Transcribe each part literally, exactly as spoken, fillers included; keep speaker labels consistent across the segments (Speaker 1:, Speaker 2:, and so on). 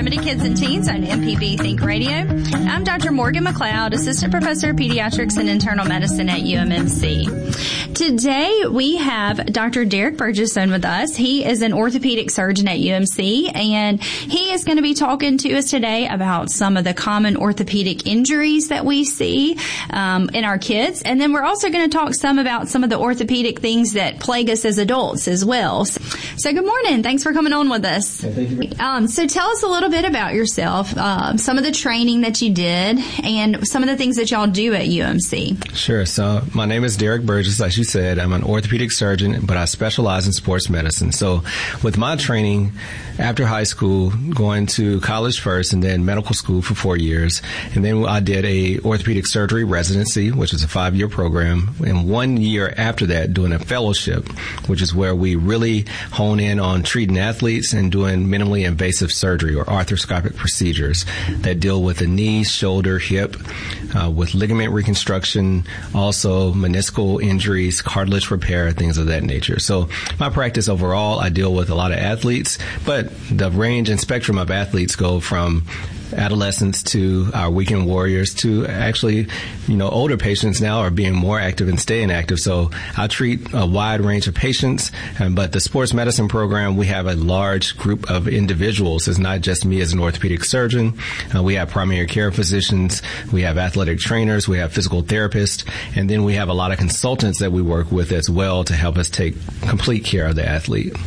Speaker 1: Primitive Kids and Teens on M P B Think Radio. I'm Doctor Morgan McLeod, Assistant Professor of Pediatrics and Internal Medicine at U M M C. Today we have Doctor Derek Burgess on with us. He is an orthopedic surgeon at U M C, and he is going to be talking to us today about some of the common orthopedic injuries that we see um, in our kids, and then we're also going to talk some about some of the orthopedic things that plague us as adults as well. So good morning. Thanks for coming on with us.
Speaker 2: Yeah, thank you.
Speaker 1: Um, so tell us a little bit about yourself, um, some of the training that you did, and some of the things that y'all do at U M C.
Speaker 2: Sure. So my name is Derek Burgess. As you said, I'm an orthopedic surgeon, but I specialize in sports medicine. So with my training after high school, going to college first and then medical school for four years, and then I did a orthopedic surgery residency, which is a five-year program, and one year after that doing a fellowship, which is where we really hone in on treating athletes and doing minimally invasive surgery or arthroscopic procedures that deal with the knee, shoulder, hip, uh, with ligament reconstruction, also meniscal injuries, cartilage repair, things of that nature. So my practice overall, I deal with a lot of athletes, but the range and spectrum of athletes go from adolescents to our weekend warriors to actually, you know, older patients now are being more active and staying active. So I treat a wide range of patients, um, but the sports medicine program, we have a large group of individuals. It's not just me as an orthopedic surgeon. Uh, we have primary care physicians, we have athletic trainers, we have physical therapists, and then we have a lot of consultants that we work with as well to help us take complete care of the athlete.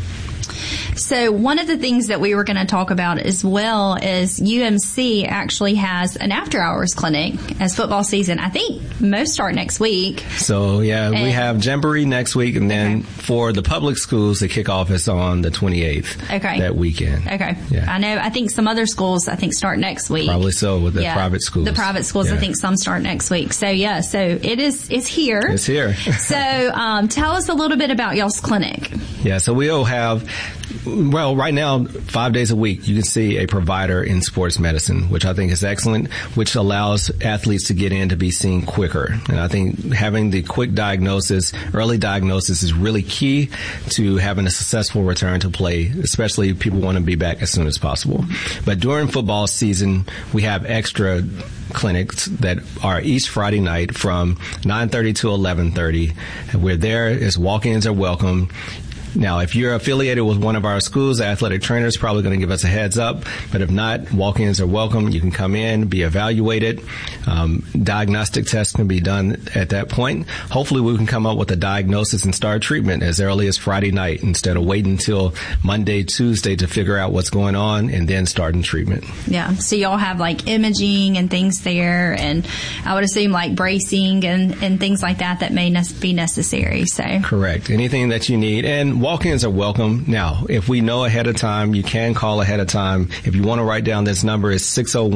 Speaker 1: So one of the things that we were going to talk about as well is U M C actually has an after-hours clinic as football season. I think most start next week.
Speaker 2: So, yeah,
Speaker 1: and
Speaker 2: we have Jamboree next week, and then
Speaker 1: okay.
Speaker 2: for the public schools, the kickoff is on the twenty-eighth
Speaker 1: okay.
Speaker 2: that weekend.
Speaker 1: Okay.
Speaker 2: Yeah.
Speaker 1: I know, I think some other schools, I think, start next week.
Speaker 2: Probably so with the
Speaker 1: yeah.
Speaker 2: private schools.
Speaker 1: The private schools,
Speaker 2: yeah.
Speaker 1: I think some start next week. So, yeah, so it is, it's here.
Speaker 2: It's here.
Speaker 1: So um, tell us a little bit about y'all's clinic.
Speaker 2: Yeah, so we'll have, well, right now, five days a week, you can see a provider in sports medicine, which I think is excellent, which allows athletes to get in to be seen quicker. And I think having the quick diagnosis, early diagnosis is really key to having a successful return to play, especially if people want to be back as soon as possible. But during football season, we have extra clinics that are each Friday night from nine thirty to eleven thirty. We're there as walk-ins are welcome. Now, if you're affiliated with one of our schools, the athletic trainer is probably going to give us a heads up. But if not, walk-ins are welcome. You can come in, be evaluated. Um, diagnostic tests can be done at that point. Hopefully, we can come up with a diagnosis and start treatment as early as Friday night instead of waiting until Monday, Tuesday to figure out what's going on and then starting treatment.
Speaker 1: Yeah. So y'all have like imaging and things there, and I would assume like bracing and, and things like that that may ne- be necessary. So
Speaker 2: correct. Anything that you need. And walk-ins are welcome. Now, if we know ahead of time, you can call ahead of time. If you want to write down this number, it's six oh one